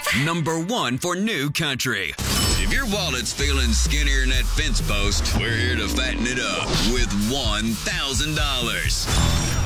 Number 1 for New Country. If your wallet's feeling skinnier than that fence post, we're here to fatten it up with $1,000.